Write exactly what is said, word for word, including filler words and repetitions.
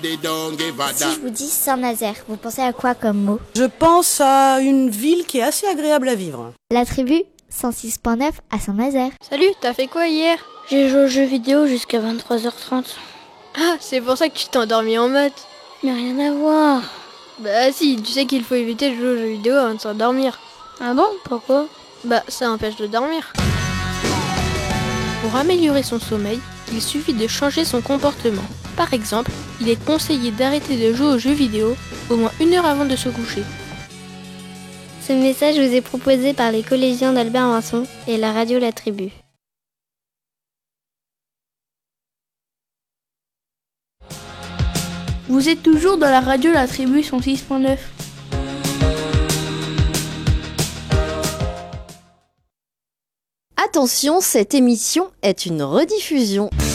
Si je vous dis Saint-Nazaire, vous pensez à quoi comme mot? Je pense à une ville qui est assez agréable à vivre. La tribu, cent six point neuf à Saint-Nazaire. Salut, t'as fait quoi hier? J'ai joué aux jeux vidéo jusqu'à vingt-trois heures trente. Ah, c'est pour ça que tu t'es endormi en maths. Mais rien à voir. Bah si, tu sais qu'il faut éviter de jouer aux jeux vidéo avant de s'endormir. Ah bon? Pourquoi? Bah ça empêche de dormir. Pour améliorer son sommeil, il suffit de changer son comportement. Par exemple, il est conseillé d'arrêter de jouer aux jeux vidéo au moins une heure avant de se coucher. Ce message vous est proposé par les collégiens d'Albert Vincent et la radio La Tribu. Vous êtes toujours dans la radio La Tribu cent six point neuf. Attention, cette émission est une rediffusion.